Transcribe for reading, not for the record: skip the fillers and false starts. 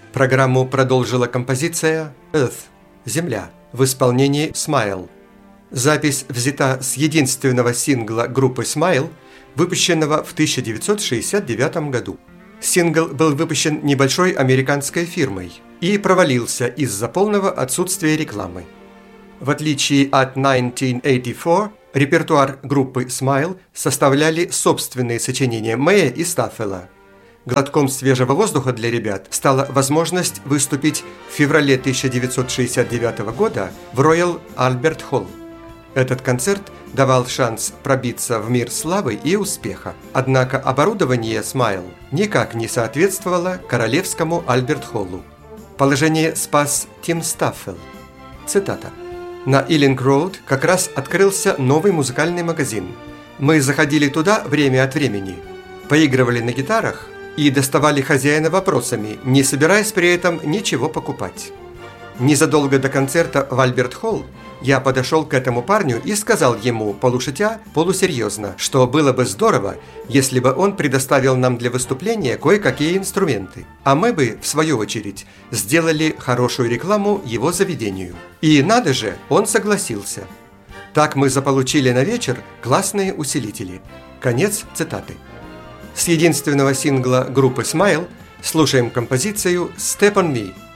Программу продолжила композиция «Earth» – «Земля» в исполнении Smile. Запись взята с единственного сингла группы Smile, выпущенного в 1969 году. Сингл был выпущен небольшой американской фирмой и провалился из-за полного отсутствия рекламы. В отличие от 1984, репертуар группы Smile составляли собственные сочинения Мэя и Стаффела. Глотком свежего воздуха для ребят стала возможность выступить в феврале 1969 года в Royal Albert Hall. Этот концерт давал шанс пробиться в мир славы и успеха. Однако оборудование Smile никак не соответствовало королевскому Альберт-Холлу. Положение спас Тим Стаффел. Цитата. «На Иллинг-Роуд как раз открылся новый музыкальный магазин. Мы заходили туда время от времени, поигрывали на гитарах и доставали хозяина вопросами, не собираясь при этом ничего покупать. Незадолго до концерта в Альберт-Холл я подошел к этому парню и сказал ему, полушутя, полусерьезно, что было бы здорово, если бы он предоставил нам для выступления кое-какие инструменты, а мы бы, в свою очередь, сделали хорошую рекламу его заведению. И надо же, он согласился. Так мы заполучили на вечер классные усилители». Конец цитаты. С единственного сингла группы Smile слушаем композицию «Step on Me».